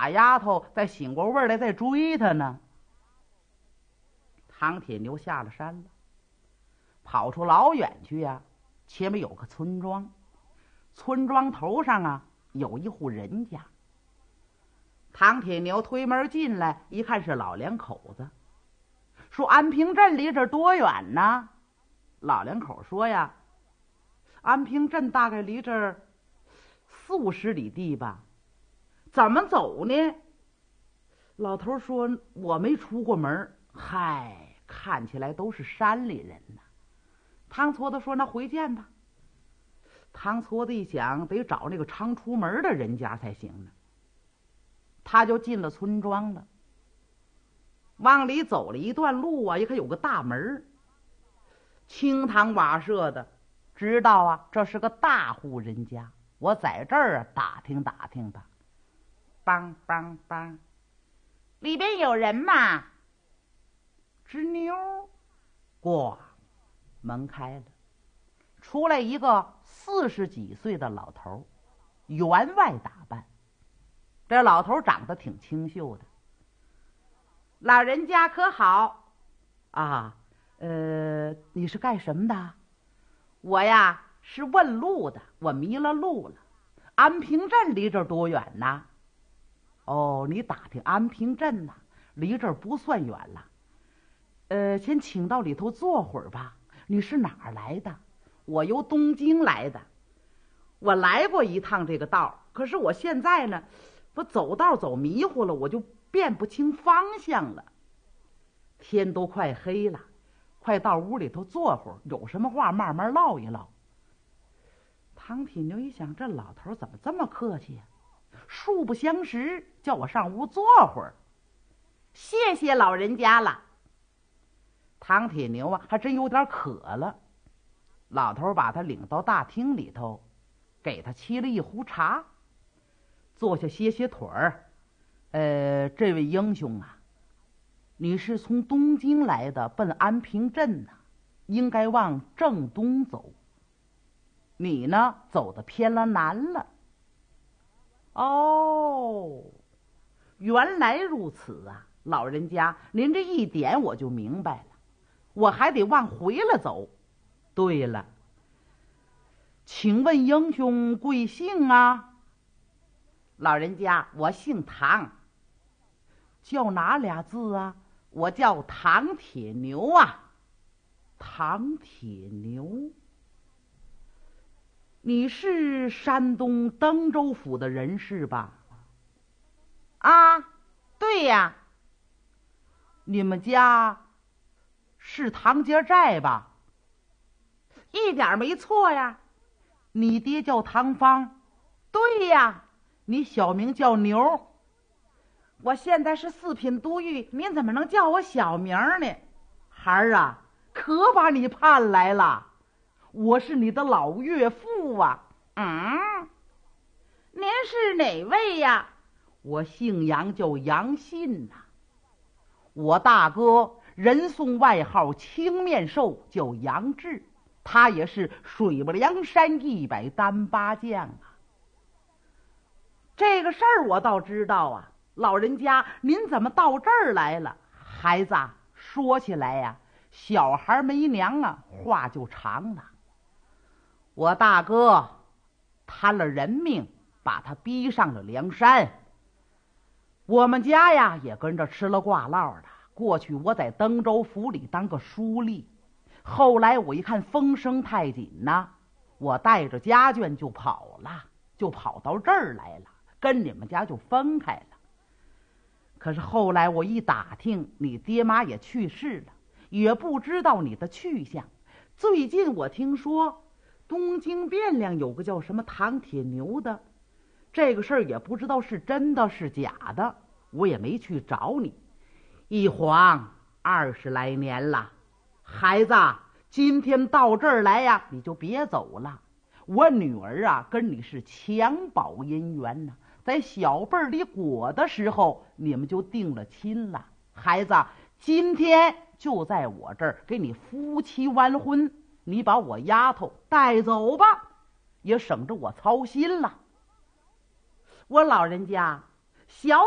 俩丫头再醒过味儿来再追他呢。唐铁牛下了山了，跑出老远去呀，前面有个村庄，村庄头上啊有一户人家。唐铁牛推门进来，一看是老两口子，说安平镇离这儿多远呢？老两口说呀，安平镇大概离这儿40-50里地吧。怎么走呢？老头说我没出过门。嗨，看起来都是山里人呢。汤搓子说那回见吧。汤搓子一想，得找那个常出门的人家才行呢。他就进了村庄了，往里走了一段路啊，一看有个大门，青堂瓦舍的，知道啊这是个大户人家。我在这儿啊打听打听吧。梆梆梆，里边有人吗？吱妞，咣，门开了，出来一个40几岁的老头，员外打扮。这老头长得挺清秀的。老人家可好啊？你是干什么的？我呀是问路的，我迷了路了。安平镇离这儿多远呢？哦，你打听安平镇呐，离这儿不算远了。先请到里头坐会儿吧。你是哪儿来的？我由东京来的。我来过一趟这个道，可是我现在呢，我走道走迷糊了，我就辨不清方向了。天都快黑了，快到屋里头坐会儿，有什么话慢慢唠一唠。唐铁牛一想，这老头怎么这么客气呀？素不相识，叫我上屋坐会儿，谢谢老人家了。唐铁牛啊，还真有点渴了。老头把他领到大厅里头，给他沏了一壶茶，坐下歇歇腿儿。这位英雄啊，你是从东京来的，奔安平镇呢，应该往正东走。你呢，走的偏了南了。哦，原来如此啊，老人家，您这一点我就明白了。我还得往回了走。对了，请问英雄贵姓啊？老人家，我姓唐。叫哪俩字啊？我叫唐铁牛啊。唐铁牛，你是山东登州府的人士吧？啊，对呀。你们家是唐家寨吧？一点没错呀。你爹叫唐芳？对呀。你小名叫牛？我现在是4品都尉，您怎么能叫我小名呢？孩儿啊，可把你盼来了，我是你的老岳父啊。您是哪位呀？我姓杨，叫杨信呐。我大哥人送外号青面兽，叫杨志，他也是水泊梁山100单八将啊。这个事儿我倒知道啊。老人家，您怎么到这儿来了？孩子啊，说起来呀，小孩没娘啊，话就长了。我大哥贪了人命，把他逼上了梁山。我们家呀也跟着吃了挂烙的。过去我在登州府里当个书吏，后来我一看风声太紧呐，我带着家眷就跑了，就跑到这儿来了，跟你们家就分开了。可是后来我一打听，你爹妈也去世了，也不知道你的去向。最近我听说东京汴梁有个叫什么唐铁牛的，这个事儿也不知道是真的是假的，我也没去找你。一晃20来年了。孩子，今天到这儿来呀，你就别走了。我女儿啊跟你是襁褓姻缘呢，在小辈里裹的时候你们就定了亲了。孩子，今天就在我这儿给你夫妻完婚，你把我丫头带走吧，也省着我操心了。我老人家小